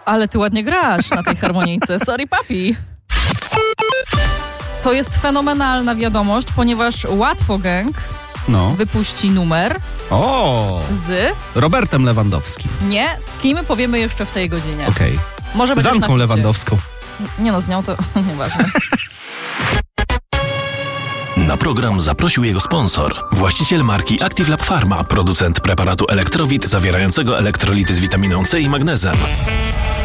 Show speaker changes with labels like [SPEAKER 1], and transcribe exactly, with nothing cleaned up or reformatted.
[SPEAKER 1] Ale ty ładnie grasz na tej harmonijce. Sorry, papi. To jest fenomenalna wiadomość, ponieważ Łatwo Gang
[SPEAKER 2] No.
[SPEAKER 1] wypuści numer
[SPEAKER 2] O!
[SPEAKER 1] z...
[SPEAKER 2] Robertem Lewandowskim.
[SPEAKER 1] Nie, z kim powiemy jeszcze w tej godzinie.
[SPEAKER 2] Okej.
[SPEAKER 1] Może
[SPEAKER 2] Z
[SPEAKER 1] będziesz na
[SPEAKER 2] Anką
[SPEAKER 1] ficie.
[SPEAKER 2] Lewandowską.
[SPEAKER 1] Nie no, z nią to nieważne.
[SPEAKER 3] Na program zaprosił jego sponsor, właściciel marki Active Lab Pharma, producent preparatu Elektrowit zawierającego elektrolity z witaminą C i magnezem.